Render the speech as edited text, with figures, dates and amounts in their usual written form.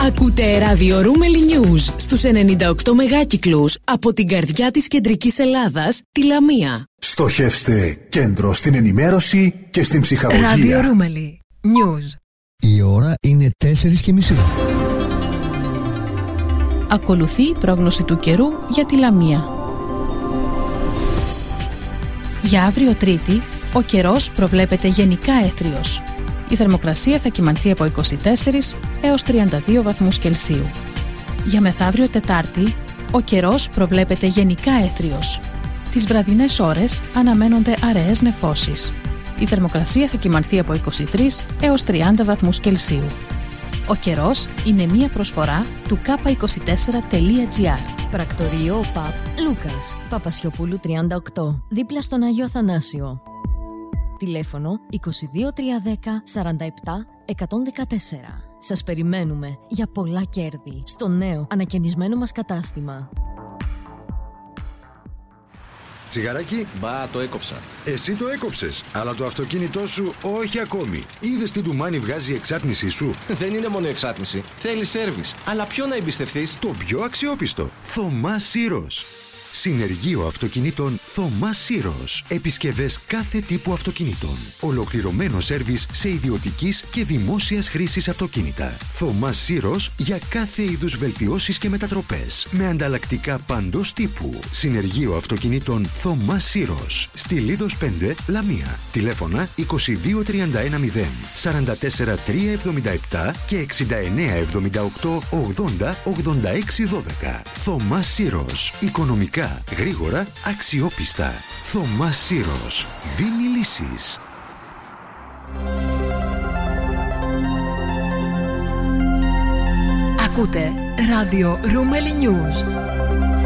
Ακούτε ράδιο Ρούμελι News στους 98 μεγάκυκλους από την καρδιά της κεντρικής Ελλάδας, τη Λαμία. Στοχεύστε κέντρο στην ενημέρωση και στην ψυχαγωγία. Ράδιο Ρούμελι News. Η ώρα είναι 4:30. Ακολουθεί η πρόγνωση του καιρού για τη Λαμία. Για αύριο Τρίτη, ο καιρός προβλέπεται γενικά έθριος. Η θερμοκρασία θα κυμανθεί από 24 έως 32 βαθμούς Κελσίου. Για μεθαύριο Τετάρτη, ο καιρός προβλέπεται γενικά έθριος. Τις βραδινές ώρες αναμένονται αραιές νεφώσεις. Η θερμοκρασία θα κυμανθεί από 23 έως 30 βαθμούς Κελσίου. Ο καιρός είναι μία προσφορά του k24.gr. Πρακτορείο ΠΑΠ Λούκας, Παπασιοπούλου 38, δίπλα στον Άγιο Αθανάσιο. Τηλέφωνο 22310 47 114. Σας περιμένουμε για πολλά κέρδη στο νέο ανακαινισμένο μας κατάστημα. Τσιγαράκι, μπα, το έκοψα. Εσύ το έκοψες, αλλά το αυτοκίνητό σου όχι ακόμη. Είδες τι ντουμάνι βγάζει η εξάτμισή σου? Δεν είναι μόνο εξάτμιση. Θέλει σέρβις. Αλλά ποιο να εμπιστευτείς? Το πιο αξιόπιστο. Θωμά Σύρος. Συνεργείο αυτοκινήτων Θωμά Σύρος. Επισκευές κάθε τύπου αυτοκινήτων. Ολοκληρωμένο σέρβις σε ιδιωτικής και δημόσιας χρήσης αυτοκίνητα. Θωμά Σύρος για κάθε είδους βελτιώσεις και μετατροπές. Με ανταλλακτικά παντός τύπου. Συνεργείο αυτοκινήτων Θωμά Σύρος. Στη Λίδος 5, Λαμία. Τηλέφωνα 22310 44 377 και 6978 80 86 12. Θωμά Σύρος. Οικονομικά, γρήγορα, αξιόπιστα. Θωμά Σύρος. Δίνει λύσεις. Ακούτε ράδιο Ρούμελι News.